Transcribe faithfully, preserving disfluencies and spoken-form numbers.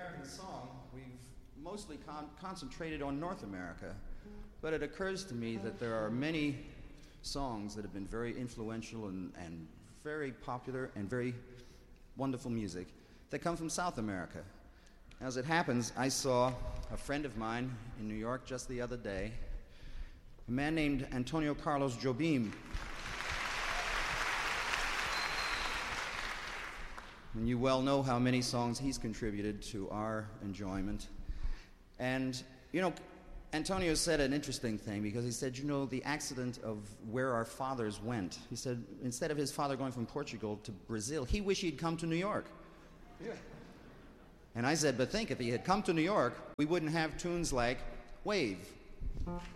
American song, we've mostly con- concentrated on North America, but it occurs to me that there are many songs that have been very influential and, and very popular and very wonderful music that come from South America. As it happens, I saw a friend of mine in New York just the other day, a man named Antonio Carlos Jobim. And you well know how many songs he's contributed to our enjoyment. And, you know, Antonio said an interesting thing, because he said, you know, the accident of where our fathers went. He said, instead of his father going from Portugal to Brazil, he wished he'd come to New York. Yeah. And I said, but think, if he had come to New York, we wouldn't have tunes like Wave.